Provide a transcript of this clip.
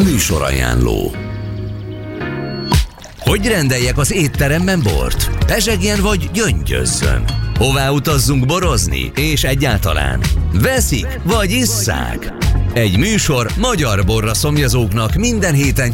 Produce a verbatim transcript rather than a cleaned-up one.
Műsorajánló. Hogy rendeljek az étteremben bort? Pezsegjen vagy gyöngyözzön? Hová utazzunk borozni? És egyáltalán veszik vagy isszák? Egy műsor magyar borra szomjazóknak minden héten